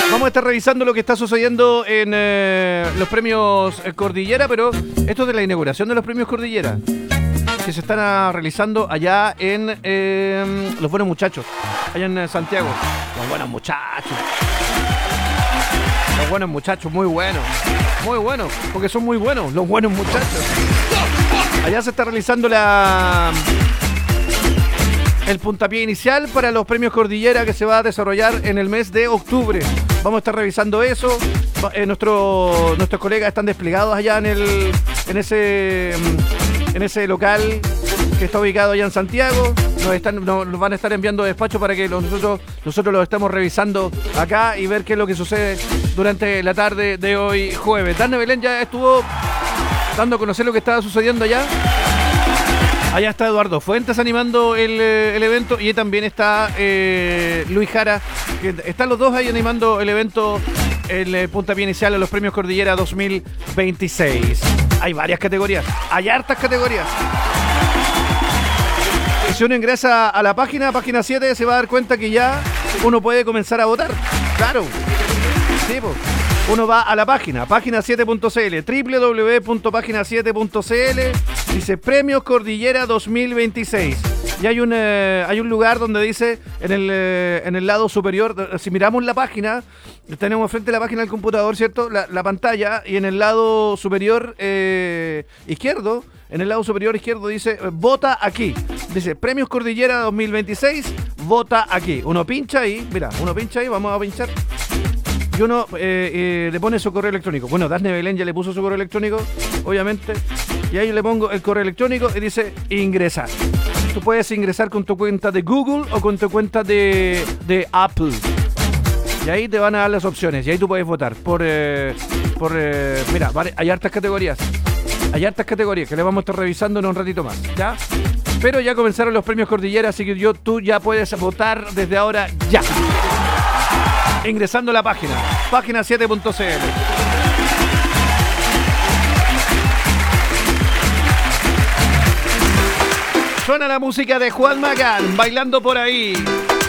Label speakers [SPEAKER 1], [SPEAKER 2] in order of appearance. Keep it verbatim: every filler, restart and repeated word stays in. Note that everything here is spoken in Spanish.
[SPEAKER 1] Vamos a estar revisando lo que está sucediendo en eh, los premios Cordillera, pero esto es de la inauguración de los premios Cordillera, que se están ah, realizando allá en eh, Los Buenos Muchachos, allá en eh, Santiago. Los Buenos Muchachos. Los Buenos Muchachos, muy buenos. Muy buenos, porque son muy buenos, los Buenos Muchachos. Allá se está realizando la... el puntapié inicial para los premios Cordillera que se va a desarrollar en el mes de octubre. Vamos a estar revisando eso. Eh, nuestro, nuestros colegas están desplegados allá en el en ese en ese local que está ubicado allá en Santiago. Nos, están, nos van a estar enviando despacho para que los, nosotros, nosotros lo estemos revisando acá y ver qué es lo que sucede durante la tarde de hoy jueves. Dana Belén ya estuvo dando a conocer lo que estaba sucediendo allá. Allá está Eduardo Fuentes animando el, el evento y también está eh, Luis Jara, que están los dos ahí animando el evento, el eh, puntapié inicial a los premios Cordillera dos mil veintiséis. Hay varias categorías, hay hartas categorías. Si uno ingresa a la página, página siete, se va a dar cuenta que ya uno puede comenzar a votar. Claro. Sí, pues. Uno va a la página, página siete punto c l, doble u doble u doble u punto página siete punto c l, dice Premios Cordillera dos mil veintiséis. Y hay un, eh, hay un lugar donde dice, en el, eh, en el lado superior, si miramos la página, tenemos frente a la página del computador, ¿cierto? La, la pantalla, y en el lado superior eh, izquierdo, en el lado superior izquierdo dice, vota aquí. Dice, Premios Cordillera dos mil veintiséis, vota aquí. Uno pincha ahí, mira, uno pincha ahí, vamos a pinchar. Y uno eh, eh, le pone su correo electrónico. Bueno, Dafne Belén ya le puso su correo electrónico, obviamente. Y ahí le pongo el correo electrónico y dice ingresar. Tú puedes ingresar con tu cuenta de Google o con tu cuenta de, de Apple. Y ahí te van a dar las opciones. Y ahí tú puedes votar por... Eh, por eh, mira, vale, hay hartas categorías. Hay hartas categorías que le vamos a estar revisando en un ratito más, ¿ya? Pero ya comenzaron los premios Cordillera, así que yo, tú ya puedes votar desde ahora ya. Ingresando a la página, página siete punto c l. Suena la música de Juan Magán, bailando por ahí.